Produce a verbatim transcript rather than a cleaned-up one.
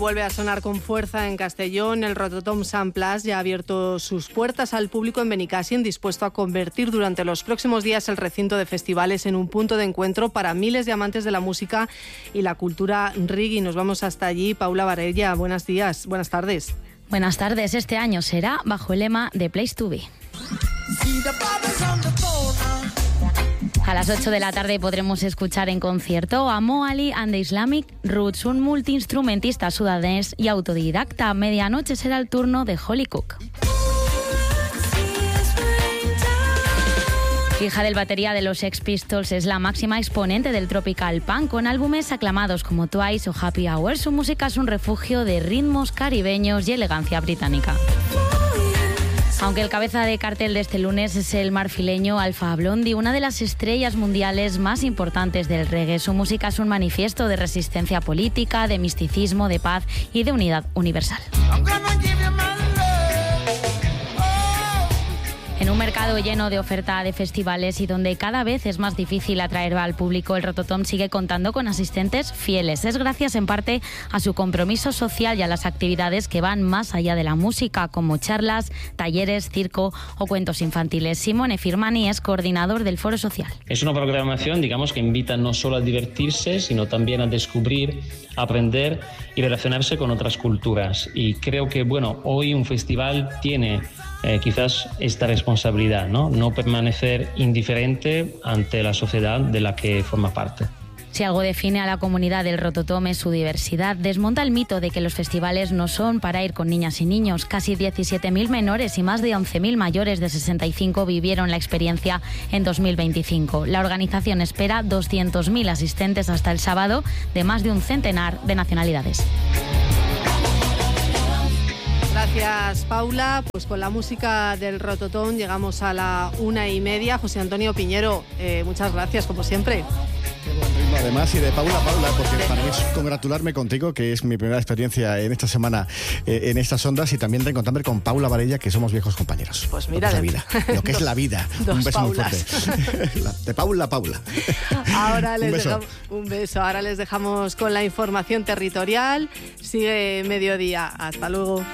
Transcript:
Vuelve a sonar con fuerza en Castellón. El Rototom Sun Plus ya ha abierto sus puertas al público en Benicàssim, dispuesto a convertir durante los próximos días el recinto de festivales en un punto de encuentro para miles de amantes de la música y la cultura reggae. Nos vamos hasta allí. Paula Varella, buenos días, buenas tardes. Buenas tardes. Este año será bajo el lema de Place to Be. A las ocho de la tarde podremos escuchar en concierto a Mo Ali and the Islamic Roots, un multiinstrumentista sudanés y autodidacta. A medianoche será el turno de Holly Cook. Hija del batería de los Sex Pistols, es la máxima exponente del tropical punk, con álbumes aclamados como Twice o Happy Hour. Su música es un refugio de ritmos caribeños y elegancia británica. Aunque el cabeza de cartel de este lunes es el marfileño Alpha Blondy, una de las estrellas mundiales más importantes del reggae. Su música es un manifiesto de resistencia política, de misticismo, de paz y de unidad universal. En un mercado lleno de oferta de festivales y donde cada vez es más difícil atraer al público, el Rototom sigue contando con asistentes fieles. Es gracias en parte a su compromiso social y a las actividades que van más allá de la música, como charlas, talleres, circo o cuentos infantiles. Simone Firmani es coordinador del Foro Social. Es una programación, digamos, que invita no solo a divertirse, sino también a descubrir, aprender y relacionarse con otras culturas. Y creo que, bueno, hoy un festival tiene Eh, quizás esta responsabilidad, ¿no? No permanecer indiferente ante la sociedad de la que forma parte. Si algo define a la comunidad del Rototom es su diversidad. Desmonta el mito de que los festivales no son para ir con niñas y niños. Casi diecisiete mil menores y más de once mil mayores de sesenta y cinco vivieron la experiencia en dos mil veinticinco. La organización espera doscientos mil asistentes hasta el sábado, de más de un centenar de nacionalidades. Gracias, Paula. Pues con la música del Rototom llegamos a la una y media. José Antonio Piñero, eh, muchas gracias, como siempre. Qué buen ritmo, además, y de Paula, Paula, porque para mí es congratularme contigo, que es mi primera experiencia en esta semana eh, en estas ondas, y también reencontrarme con Paula Varella, que somos viejos compañeros. Pues mira, lo que es la vida, lo que es la vida. Un beso Paulas. muy fuerte. De Paula, Paula. Ahora les un beso. Dejamos, un beso. Ahora les dejamos con la información territorial. Sigue mediodía. Hasta luego.